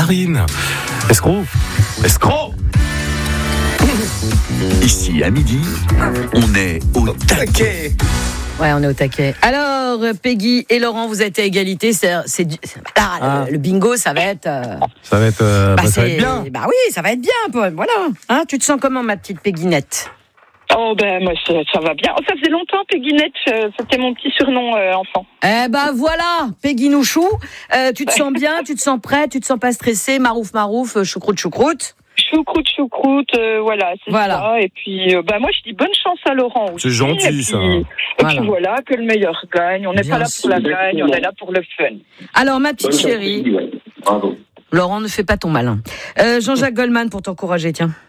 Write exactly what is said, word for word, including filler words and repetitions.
Karine. Escroc. Escroc. Ici, à midi, on est au taquet. Ouais, on est au taquet. Alors, Peggy et Laurent, vous êtes à égalité. C'est, c'est, c'est ah, Ah. Le, le bingo, ça va être. Euh, Ça va être, euh, bah, bah, ça va c'est- être bien. Bah oui, ça va être bien. Paul. Voilà. Hein, tu te sens comment, ma petite Pegginette? Oh ben moi ça, ça va bien. Oh, ça faisait longtemps, Pegginette, euh, c'était mon petit surnom euh, enfant. Eh ben voilà, Peggy Nouchou. Euh, tu te sens bien, tu te sens prête, tu te sens pas stressée, marouf marouf, euh, choucroute choucroute. Choucroute, choucroute, euh, voilà, c'est Voilà. ça. Et puis, euh, bah moi je dis bonne chance à Laurent aussi. C'est gentil, et puis, ça. Et Voilà. puis voilà, que le meilleur gagne. On n'est Bien pas là sûr. pour la gagne, on est là pour le fun. Alors, ma petite chérie, Bravo. Laurent, ne fais pas ton malin. Euh, Jean-Jacques Goldman pour t'encourager, tiens.